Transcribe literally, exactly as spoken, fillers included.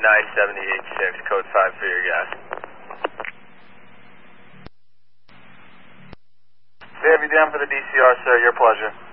nine seven eight six, code five for your gas. Dave, you down for the D C R, sir? Your pleasure.